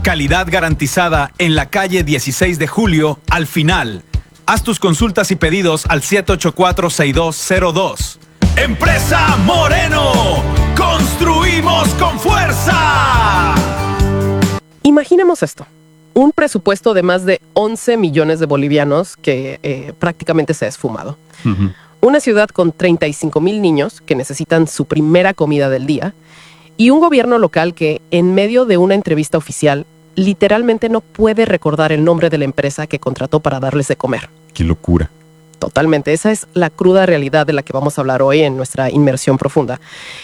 Calidad garantizada en la calle 16 de Julio, al final. Haz tus consultas y pedidos al 784-6202. ¡Empresa Moreno! ¡Construimos con fuerza! Imaginemos esto. Un presupuesto de más de 11 millones de bolivianos que prácticamente se ha esfumado. Una ciudad con 35,000 niños que necesitan su primera comida del día. Y un gobierno local que, en medio de una entrevista oficial, literalmente no puede recordar el nombre de la empresa que contrató para darles de comer. ¡Qué locura! Totalmente. Esa es la cruda realidad de la que vamos a hablar hoy en nuestra inmersión profunda.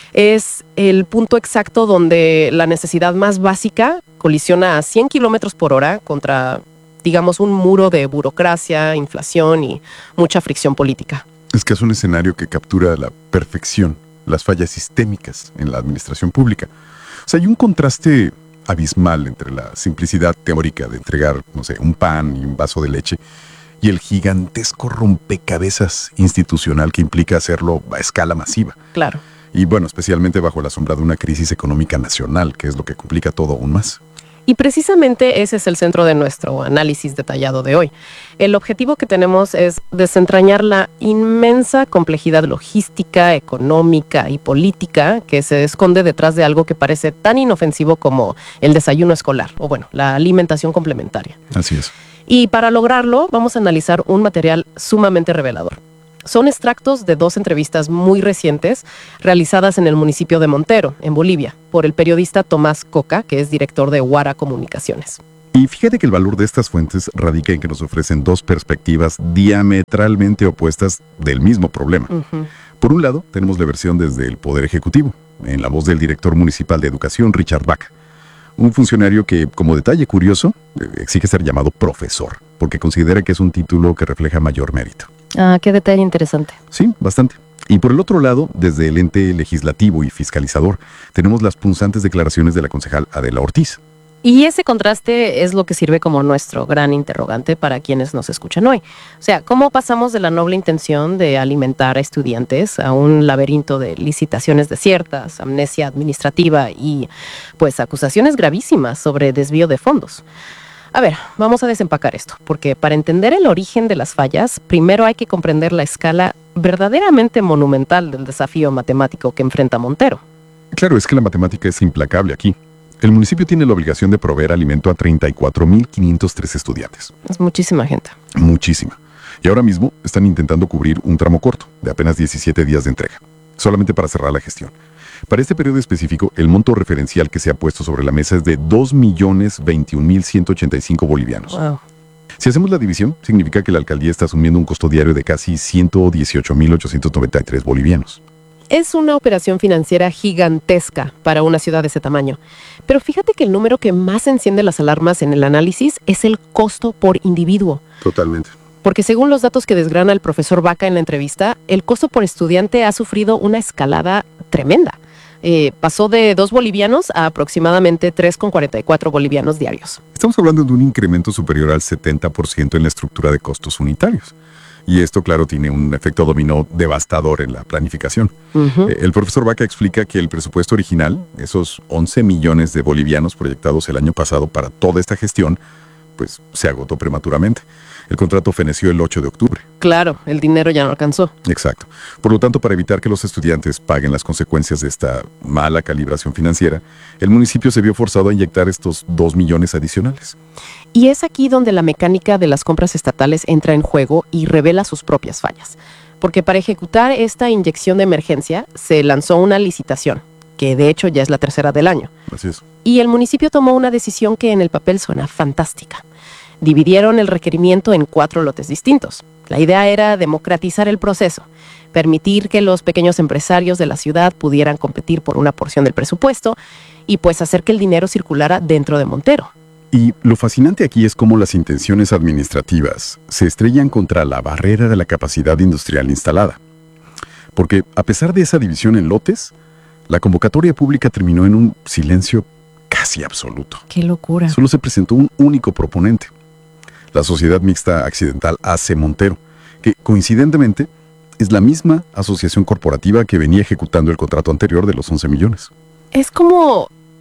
Es el punto exacto donde la necesidad más básica colisiona a 100 kilómetros por hora contra, digamos, un muro de burocracia, inflación y mucha fricción política. Es que es un escenario que captura a la perfección las fallas sistémicas en la administración pública. O sea, hay un contraste abismal entre la simplicidad teórica de entregar, no sé, un pan y un vaso de leche y el gigantesco rompecabezas institucional que implica hacerlo a escala masiva. Claro. Y bueno, especialmente bajo la sombra de una crisis económica nacional, que es lo que complica todo aún más. Y precisamente ese es el centro de nuestro análisis detallado de hoy. El objetivo que tenemos es desentrañar la inmensa complejidad logística, económica y política que se esconde detrás de algo que parece tan inofensivo como el desayuno escolar, o bueno, la alimentación complementaria. Así es. Y para lograrlo vamos a analizar un material sumamente revelador. Son extractos de 2 entrevistas muy recientes realizadas en el municipio de Montero, en Bolivia, por el periodista Tomás Coca, que es director de Huara Comunicaciones. Y fíjate que el valor de estas fuentes radica en que nos ofrecen 2 perspectivas diametralmente opuestas del mismo problema. Por un lado, tenemos la versión desde el Poder Ejecutivo, en la voz del director municipal de Educación, Richard Vaca. Un funcionario que, como detalle curioso, exige ser llamado profesor, porque considera que es un título que refleja mayor mérito. Ah, qué detalle interesante. Sí, bastante. Y por el otro lado, desde el ente legislativo y fiscalizador, tenemos las punzantes declaraciones de la concejal Adela Ortiz. Y ese contraste es lo que sirve como nuestro gran interrogante para quienes nos escuchan hoy. O sea, ¿cómo pasamos de la noble intención de alimentar a estudiantes a un laberinto de licitaciones desiertas, amnesia administrativa y, pues, acusaciones gravísimas sobre desvío de fondos? A ver, vamos a desempacar esto, porque para entender el origen de las fallas, primero hay que comprender la escala verdaderamente monumental del desafío matemático que enfrenta Montero. Claro, es que la matemática es implacable aquí. El municipio tiene la obligación de proveer alimento a 34,503 estudiantes. Es muchísima gente. Muchísima. Y ahora mismo están intentando cubrir un tramo corto, de apenas 17 días de entrega, solamente para cerrar la gestión. Para este periodo específico, el monto referencial que se ha puesto sobre la mesa es de 2,021,185 bolivianos. Wow. Si hacemos la división, significa que la alcaldía está asumiendo un costo diario de casi 118,893 bolivianos. Es una operación financiera gigantesca para una ciudad de ese tamaño. Pero fíjate que el número que más enciende las alarmas en el análisis es el costo por individuo. Totalmente. Porque según los datos que desgrana el profesor Vaca en la entrevista, el costo por estudiante ha sufrido una escalada tremenda. Pasó de 2 bolivianos a aproximadamente 3,44 bolivianos diarios. Estamos hablando de un incremento superior al 70% en la estructura de costos unitarios. Y esto, claro, tiene un efecto dominó devastador en la planificación. El profesor Vaca explica que el presupuesto original, esos 11 millones de bolivianos proyectados el año pasado para toda esta gestión, pues se agotó prematuramente. El contrato feneció el 8 de octubre. Claro, el dinero ya no alcanzó. Exacto. Por lo tanto, para evitar que los estudiantes paguen las consecuencias de esta mala calibración financiera, el municipio se vio forzado a inyectar estos 2 millones adicionales. Y es aquí donde la mecánica de las compras estatales entra en juego y revela sus propias fallas. Porque para ejecutar esta inyección de emergencia se lanzó una licitación, que de hecho ya es la tercera del año. Así es. Y el municipio tomó una decisión que en el papel suena fantástica. Dividieron el requerimiento en 4 lotes distintos. La idea era democratizar el proceso, permitir que los pequeños empresarios de la ciudad pudieran competir por una porción del presupuesto y pues hacer que el dinero circulara dentro de Montero. Y lo fascinante aquí es cómo las intenciones administrativas se estrellan contra la barrera de la capacidad industrial instalada. Porque a pesar de esa división en lotes, la convocatoria pública terminó en un silencio casi absoluto. ¡Qué locura! Solo se presentó un único proponente, la Sociedad Mixta Accidental AC Montero, que coincidentemente es la misma asociación corporativa que venía ejecutando el contrato anterior de los 11 millones. Es como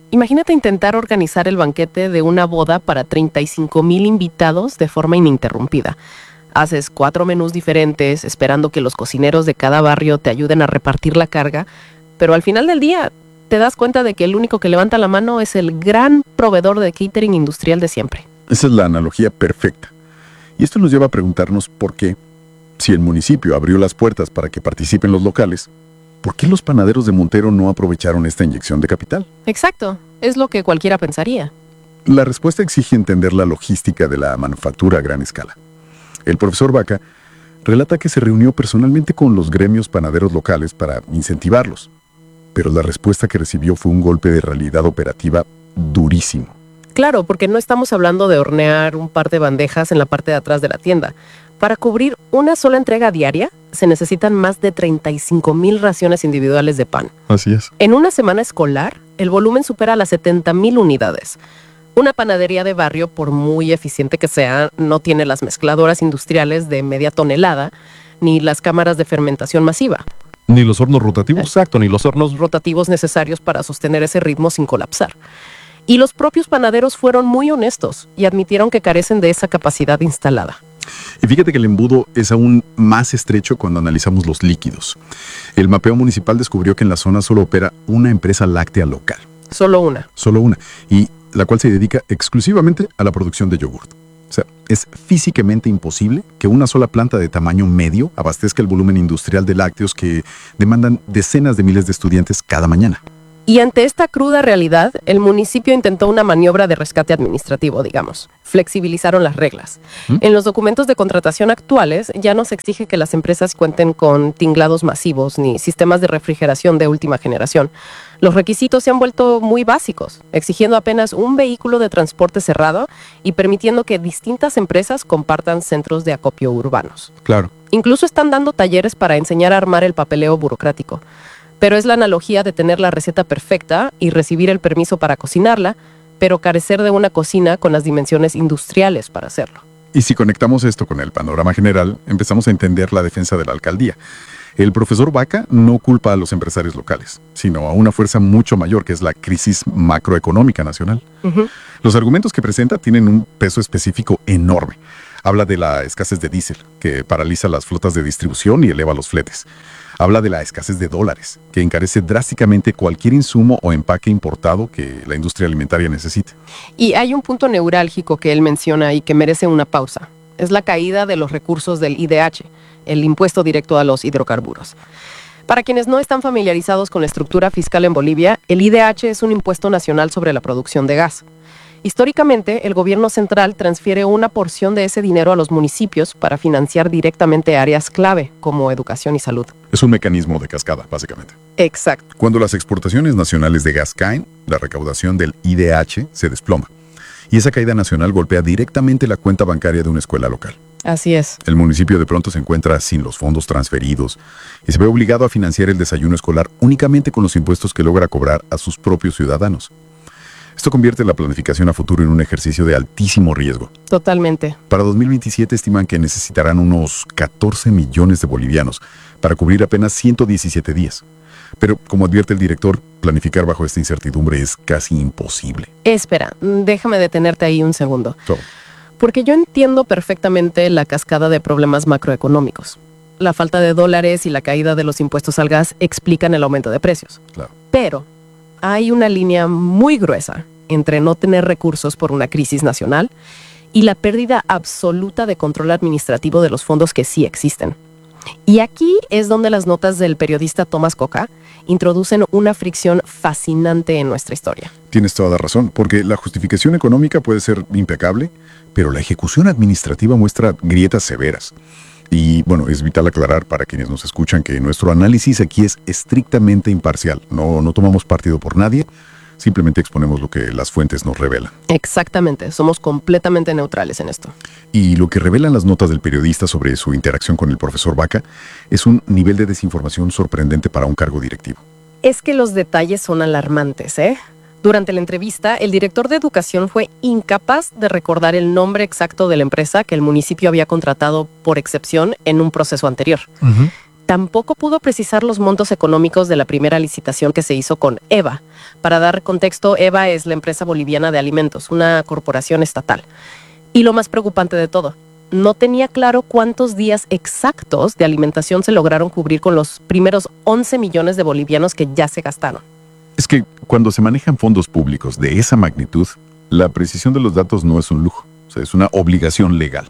Imagínate intentar organizar el banquete de una boda para 35,000 invitados de forma ininterrumpida. Haces 4 menús diferentes, esperando que los cocineros de cada barrio te ayuden a repartir la carga, pero al final del día te das cuenta de que el único que levanta la mano es el gran proveedor de catering industrial de siempre. Esa es la analogía perfecta. Y esto nos lleva a preguntarnos por qué, si el municipio abrió las puertas para que participen los locales, ¿por qué los panaderos de Montero no aprovecharon esta inyección de capital? Exacto, es lo que cualquiera pensaría. La respuesta exige entender la logística de la manufactura a gran escala. El profesor Baca relata que se reunió personalmente con los gremios panaderos locales para incentivarlos, pero la respuesta que recibió fue un golpe de realidad operativa durísimo. Claro, porque no estamos hablando de hornear un par de bandejas en la parte de atrás de la tienda. Para cubrir una sola entrega diaria, se necesitan más de 35,000 raciones individuales de pan. Así es. En una semana escolar, el volumen supera las 70,000 unidades. Una panadería de barrio, por muy eficiente que sea, no tiene las mezcladoras industriales de media tonelada, ni las cámaras de fermentación masiva. Ni los hornos rotativos, exacto, ni los hornos Rotativos necesarios para sostener ese ritmo sin colapsar. Y los propios panaderos fueron muy honestos y admitieron que carecen de esa capacidad instalada. Y fíjate que el embudo es aún más estrecho cuando analizamos los líquidos. El mapeo municipal descubrió que en la zona solo opera una empresa láctea local. Solo una. Solo una. Y la cual se dedica exclusivamente a la producción de yogurt. O sea, es físicamente imposible que una sola planta de tamaño medio abastezca el volumen industrial de lácteos que demandan decenas de miles de estudiantes cada mañana. Y ante esta cruda realidad, el municipio intentó una maniobra de rescate administrativo, digamos. Flexibilizaron las reglas. En los documentos de contratación actuales ya no se exige que las empresas cuenten con tinglados masivos ni sistemas de refrigeración de última generación. Los requisitos se han vuelto muy básicos, exigiendo apenas un vehículo de transporte cerrado y permitiendo que distintas empresas compartan centros de acopio urbanos. Claro. Incluso están dando talleres para enseñar a armar el papeleo burocrático. Pero es la analogía de tener la receta perfecta y recibir el permiso para cocinarla, pero carecer de una cocina con las dimensiones industriales para hacerlo. Y si conectamos esto con el panorama general, empezamos a entender la defensa de la alcaldía. El profesor Baca no culpa a los empresarios locales, sino a una fuerza mucho mayor, que es la crisis macroeconómica nacional. Los argumentos que presenta tienen un peso específico enorme. Habla de la escasez de diésel, que paraliza las flotas de distribución y eleva los fletes. Habla de la escasez de dólares, que encarece drásticamente cualquier insumo o empaque importado que la industria alimentaria necesite. Y hay un punto neurálgico que él menciona y que merece una pausa. Es la caída de los recursos del IDH, el impuesto directo a los hidrocarburos. Para quienes no están familiarizados con la estructura fiscal en Bolivia, el IDH es un impuesto nacional sobre la producción de gas. Históricamente, el gobierno central transfiere una porción de ese dinero a los municipios para financiar directamente áreas clave, como educación y salud. Es un mecanismo de cascada, básicamente. Exacto. Cuando las exportaciones nacionales de gas caen, la recaudación del IDH se desploma. Y esa caída nacional golpea directamente la cuenta bancaria de una escuela local. Así es. El municipio de pronto se encuentra sin los fondos transferidos y se ve obligado a financiar el desayuno escolar únicamente con los impuestos que logra cobrar a sus propios ciudadanos. Esto convierte la planificación a futuro en un ejercicio de altísimo riesgo. Totalmente. Para 2027 estiman que necesitarán unos 14 millones de bolivianos para cubrir apenas 117 días. Pero, como advierte el director, planificar bajo esta incertidumbre es casi imposible. Espera, déjame detenerte ahí un segundo. Todo. Porque yo entiendo perfectamente la cascada de problemas macroeconómicos. La falta de dólares y la caída de los impuestos al gas explican el aumento de precios. Claro. Pero hay una línea muy gruesa entre no tener recursos por una crisis nacional y la pérdida absoluta de control administrativo de los fondos que sí existen. Y aquí es donde las notas del periodista Tomás Coca introducen una fricción fascinante en nuestra historia. Tienes toda la razón, porque la justificación económica puede ser impecable, pero la ejecución administrativa muestra grietas severas. Y bueno, es vital aclarar para quienes nos escuchan que nuestro análisis aquí es estrictamente imparcial. No tomamos partido por nadie, simplemente exponemos lo que las fuentes nos revelan. Exactamente, somos completamente neutrales en esto. Y lo que revelan las notas del periodista sobre su interacción con el profesor Baca es un nivel de desinformación sorprendente para un cargo directivo. Es que los detalles son alarmantes, ¿eh? Durante la entrevista, el director de educación fue incapaz de recordar el nombre exacto de la empresa que el municipio había contratado por excepción en un proceso anterior. tampoco pudo precisar los montos económicos de la primera licitación que se hizo con EVA. Para dar contexto, EVA es la empresa boliviana de alimentos, una corporación estatal. Y lo más preocupante de todo, no tenía claro cuántos días exactos de alimentación se lograron cubrir con los primeros 11 millones de bolivianos que ya se gastaron. Es que cuando se manejan fondos públicos de esa magnitud, la precisión de los datos no es un lujo, o sea, es una obligación legal.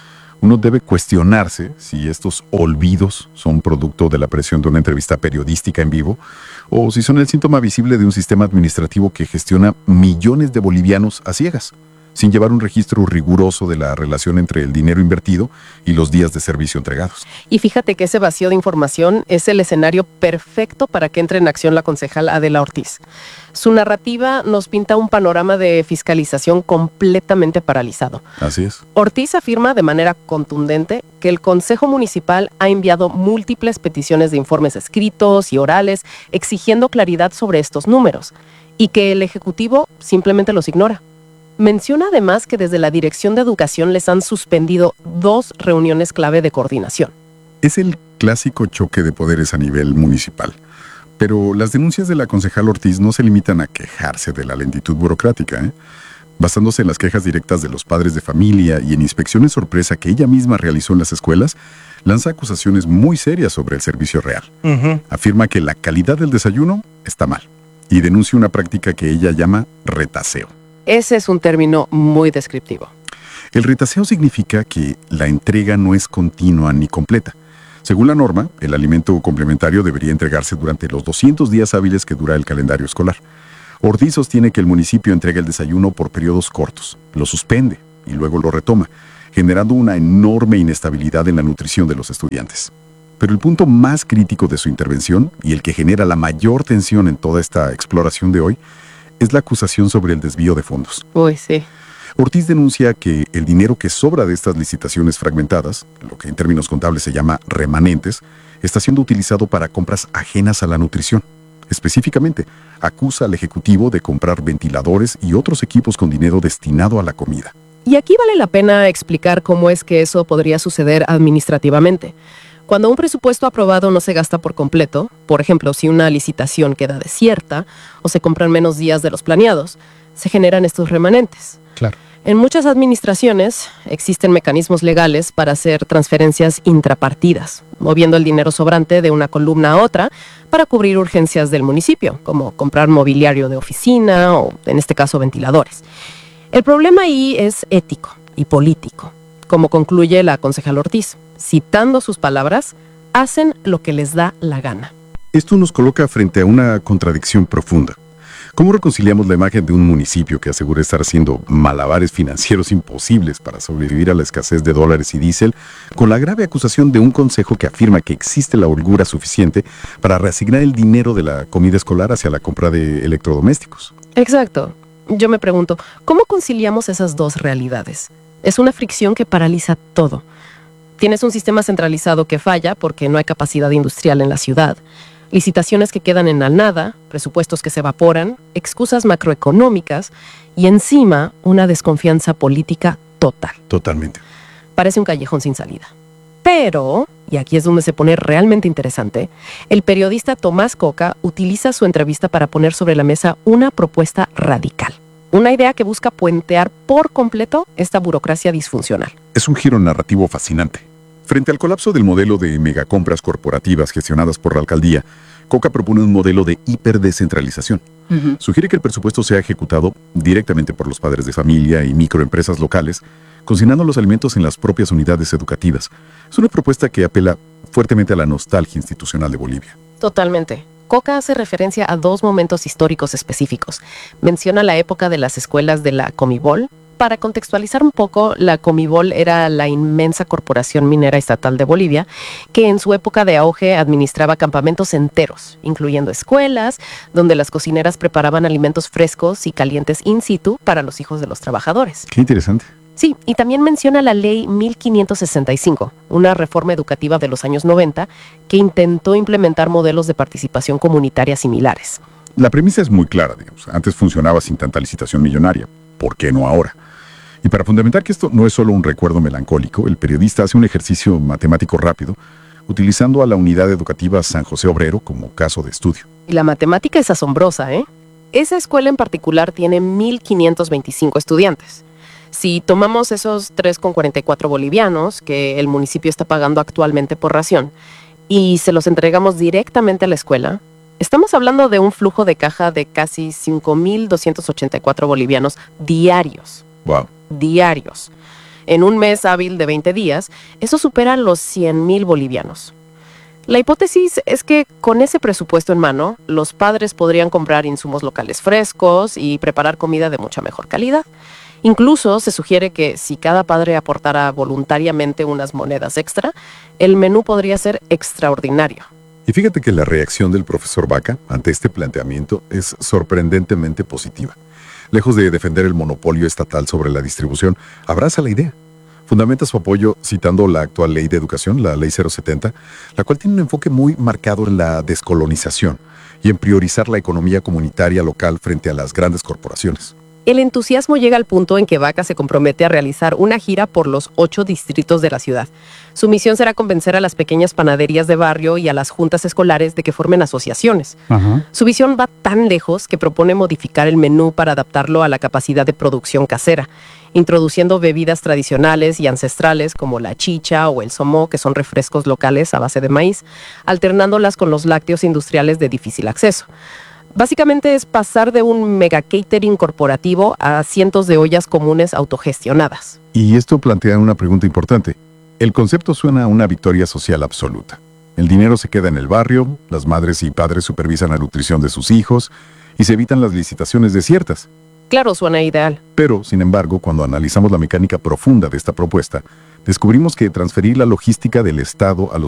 Uno debe cuestionarse si estos olvidos son producto de la presión de una entrevista periodística en vivo o si son el síntoma visible de un sistema administrativo que gestiona millones de bolivianos a ciegas, sin llevar un registro riguroso de la relación entre el dinero invertido y los días de servicio entregados. Y fíjate que ese vacío de información es el escenario perfecto para que entre en acción la concejal Adela Ortiz. Su narrativa nos pinta un panorama de fiscalización completamente paralizado. Así es. Ortiz afirma de manera contundente que el Consejo Municipal ha enviado múltiples peticiones de informes escritos y orales exigiendo claridad sobre estos números y que el Ejecutivo simplemente los ignora. Menciona además que desde la Dirección de Educación les han suspendido 2 reuniones clave de coordinación. Es el clásico choque de poderes a nivel municipal. Pero las denuncias de la concejal Ortiz no se limitan a quejarse de la lentitud burocrática, ¿eh? Basándose en las quejas directas de los padres de familia y en inspecciones sorpresa que ella misma realizó en las escuelas, lanza acusaciones muy serias sobre el servicio real. Afirma que la calidad del desayuno está mal y denuncia una práctica que ella llama retaseo. Ese es un término muy descriptivo. El retaseo significa que la entrega no es continua ni completa. Según la norma, el alimento complementario debería entregarse durante los 200 días hábiles que dura el calendario escolar. Ortiz sostiene que el municipio entrega el desayuno por periodos cortos, lo suspende y luego lo retoma, generando una enorme inestabilidad en la nutrición de los estudiantes. Pero el punto más crítico de su intervención, y el que genera la mayor tensión en toda esta exploración de hoy, es la acusación sobre el desvío de fondos. Uy, sí. Ortiz denuncia que el dinero que sobra de estas licitaciones fragmentadas, lo que en términos contables se llama remanentes, está siendo utilizado para compras ajenas a la nutrición. Específicamente, acusa al Ejecutivo de comprar ventiladores y otros equipos con dinero destinado a la comida. Y aquí vale la pena explicar cómo es que eso podría suceder administrativamente. Cuando un presupuesto aprobado no se gasta por completo, por ejemplo, si una licitación queda desierta o se compran menos días de los planeados, se generan estos remanentes. Claro. En muchas administraciones existen mecanismos legales para hacer transferencias intrapartidas, moviendo el dinero sobrante de una columna a otra para cubrir urgencias del municipio, como comprar mobiliario de oficina o, en este caso, ventiladores. El problema ahí es ético y político, como concluye la concejal Ortiz. Citando sus palabras, hacen lo que les da la gana. Esto nos coloca frente a una contradicción profunda. ¿Cómo reconciliamos la imagen de un municipio que asegura estar haciendo malabares financieros imposibles para sobrevivir a la escasez de dólares y diésel con la grave acusación de un consejo que afirma que existe la holgura suficiente para reasignar el dinero de la comida escolar hacia la compra de electrodomésticos? Exacto. Yo me pregunto, ¿cómo conciliamos esas dos realidades? Es una fricción que paraliza todo. Tienes un sistema centralizado que falla porque no hay capacidad industrial en la ciudad, licitaciones que quedan en la nada, presupuestos que se evaporan, excusas macroeconómicas y encima una desconfianza política total. Totalmente. Parece un callejón sin salida. Pero, y aquí es donde se pone realmente interesante, el periodista Tomás Coca utiliza su entrevista para poner sobre la mesa una propuesta radical. Una idea que busca puentear por completo esta burocracia disfuncional. Es un giro narrativo fascinante. Frente al colapso del modelo de megacompras corporativas gestionadas por la alcaldía, Coca propone un modelo de hiperdescentralización. Sugiere que el presupuesto sea ejecutado directamente por los padres de familia y microempresas locales, cocinando los alimentos en las propias unidades educativas. Es una propuesta que apela fuertemente a la nostalgia institucional de Bolivia. Totalmente. Coca hace referencia a 2 momentos históricos específicos. Menciona la época de las escuelas de la Comibol. Para contextualizar un poco, la Comibol era la inmensa corporación minera estatal de Bolivia, que en su época de auge administraba campamentos enteros, incluyendo escuelas, donde las cocineras preparaban alimentos frescos y calientes in situ para los hijos de los trabajadores. Qué interesante. Sí, y también menciona la Ley 1565, una reforma educativa de los años 90 que intentó implementar modelos de participación comunitaria similares. La premisa es muy clara, digamos. Antes funcionaba sin tanta licitación millonaria. ¿Por qué no ahora? Y para fundamentar que esto no es solo un recuerdo melancólico, el periodista hace un ejercicio matemático rápido, utilizando a la unidad educativa San José Obrero como caso de estudio. Y la matemática es asombrosa, ¿eh? Esa escuela en particular tiene 1,525 estudiantes. Si tomamos esos 3,44 bolivianos que el municipio está pagando actualmente por ración y se los entregamos directamente a la escuela, estamos hablando de un flujo de caja de casi 5,284 bolivianos diarios. ¡Wow! Diarios. En un mes hábil de 20 días, eso supera los 100,000 bolivianos. La hipótesis es que con ese presupuesto en mano, los padres podrían comprar insumos locales frescos y preparar comida de mucha mejor calidad. Incluso se sugiere que si cada padre aportara voluntariamente unas monedas extra, el menú podría ser extraordinario. Y fíjate que la reacción del profesor Vaca ante este planteamiento es sorprendentemente positiva. Lejos de defender el monopolio estatal sobre la distribución, abraza la idea. Fundamenta su apoyo citando la actual ley de educación, la Ley 070, la cual tiene un enfoque muy marcado en la descolonización y en priorizar la economía comunitaria local frente a las grandes corporaciones. El entusiasmo llega al punto en que Vaca se compromete a realizar una gira por los 8 distritos de la ciudad. Su misión será convencer a las pequeñas panaderías de barrio y a las juntas escolares de que formen asociaciones. Su visión va tan lejos que propone modificar el menú para adaptarlo a la capacidad de producción casera, introduciendo bebidas tradicionales y ancestrales como la chicha o el somo, que son refrescos locales a base de maíz, alternándolas con los lácteos industriales de difícil acceso. Básicamente es pasar de un mega catering corporativo a cientos de ollas comunes autogestionadas. Y esto plantea una pregunta importante. El concepto suena a una victoria social absoluta. El dinero se queda en el barrio, las madres y padres supervisan la nutrición de sus hijos y se evitan las licitaciones desiertas. Claro, suena ideal. Pero, sin embargo, cuando analizamos la mecánica profunda de esta propuesta, descubrimos que transferir la logística del Estado a los